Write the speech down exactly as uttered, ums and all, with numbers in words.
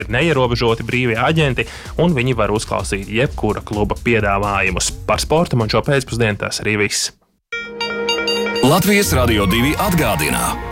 ir neierobežoti brīvie aģenti, un viņi var uzklausīt jebkura kluba piedāvājumus. Par sportu man šo pēcpusdienu tas arī viss. Latvijas Radio divi atgādina.